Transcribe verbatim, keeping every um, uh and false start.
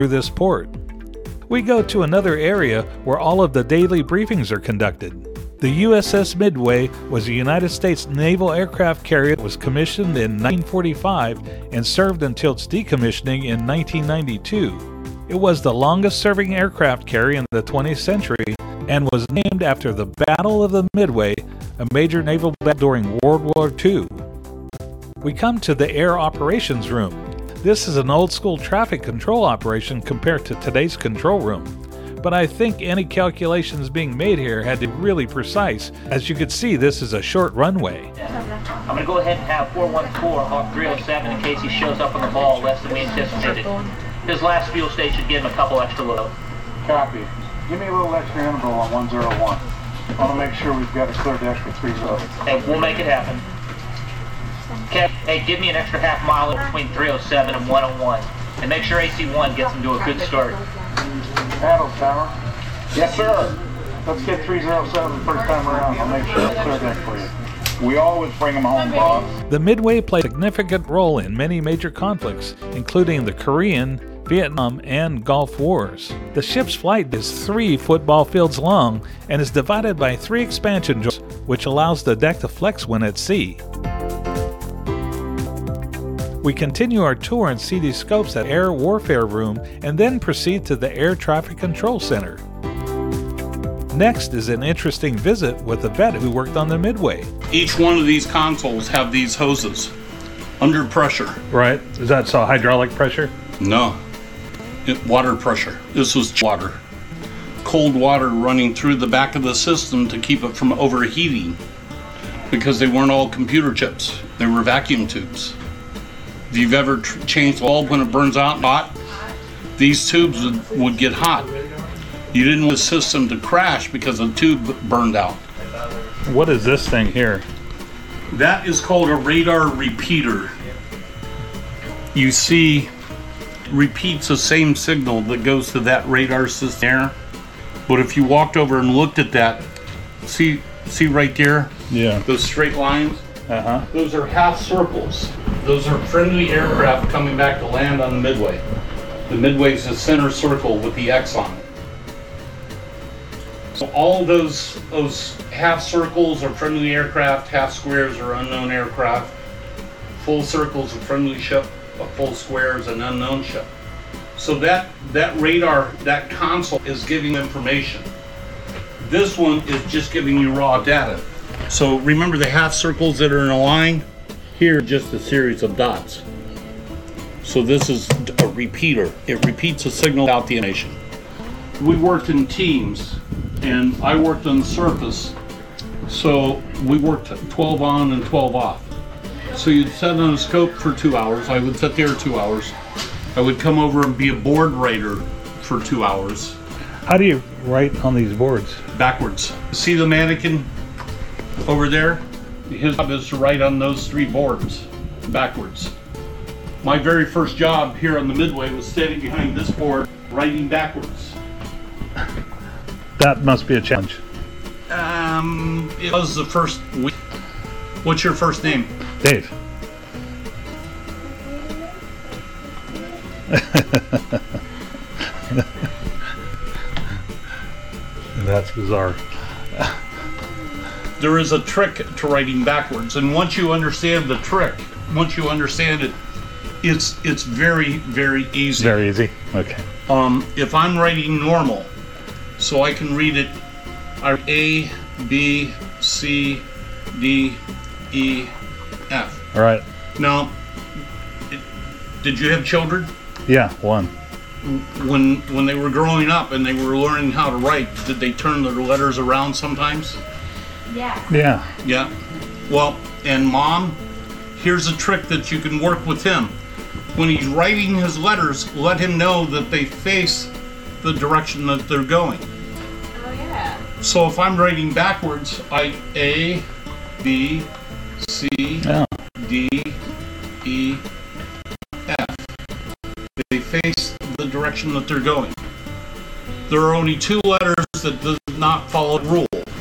through this port. We go to another area where all of the daily briefings are conducted. The U S S Midway was a United States naval aircraft carrier that was commissioned in nineteen forty-five and served until its decommissioning in nineteen ninety-two. It was the longest-serving aircraft carrier in the twentieth century and was named after the Battle of the Midway, a major naval battle during World War Two. We come to the Air Operations Room. This is an old-school traffic control operation compared to today's control room. But I think any calculations being made here had to be really precise. As you can see, this is a short runway. I'm going to go ahead and have four one four Hawk three oh seven in case he shows up on the ball less than we anticipated. His last fuel stage should give him a couple extra loads. Copy. Give me a little extra interval on one zero one. I want to make sure we've got a clear deck for three zero. Hey, we'll make it happen. Okay, hey, give me an extra half mile between three oh seven and one oh one. And make sure A C one gets him to a good start. Battle Tower. Yes, sir. Let's get three oh seven the first time around. I'll make sure it's clear deck for you. We always bring them home, boss. The Midway played a significant role in many major conflicts, including the Korean, Vietnam, and Gulf Wars. The ship's flight is three football fields long and is divided by three expansion joints, which allows the deck to flex when at sea. We continue our tour and see these scopes at Air Warfare Room and then proceed to the Air Traffic Control Center. Next is an interesting visit with a vet who worked on the Midway. Each one of these consoles have these hoses under pressure. Right. Is that so hydraulic pressure? No. It, water pressure. This was water. Cold water running through the back of the system to keep it from overheating because they weren't all computer chips. They were vacuum tubes. If you've ever tr- changed the bulb when it burns out hot, these tubes would, would get hot. You didn't want the system to crash because the tube burned out. What is this thing here? That is called a radar repeater. You see, repeats the same signal that goes to that radar system there. But if you walked over and looked at that, see, see right there? Yeah. Those straight lines? Uh-huh. Those are half circles. Those are friendly aircraft coming back to land on the Midway. The Midway is the center circle with the X on it. So all those those half circles are friendly aircraft, half squares are unknown aircraft. Full circles are friendly ship, a full square is an unknown ship. So that that radar, that console is giving information. This one is just giving you raw data. So remember the half circles that are in a line? Here, just a series of dots. So this is a repeater. It repeats a signal out the information. We worked in teams, and I worked on the surface. So we worked twelve on and twelve off. So you'd set on a scope for two hours. I would sit there two hours. I would come over and be a board writer for two hours. How do you write on these boards? Backwards. See the mannequin over there? His job is to write on those three boards, backwards. My very first job here on the Midway was standing behind this board, writing backwards. That must be a challenge. Um, it was the first week. What's your first name? Dave. That's bizarre. There is a trick to writing backwards, and once you understand the trick, once you understand it, it's it's very, very easy. Very easy. Okay. Um, if I'm writing normal, so I can read it, I A, B, C, D, E, F. All right. Now, it, did you have children? Yeah, one. When when they were growing up and they were learning how to write, did they turn their letters around sometimes? Yeah. Yeah. Yeah. Well, and Mom, here's a trick that you can work with him. When he's writing his letters, let him know that they face the direction that they're going. Oh, yeah. So if I'm writing backwards, I A, B, C, Oh. D, E, F. They face the direction that they're going. There are only two letters that do not follow the rule.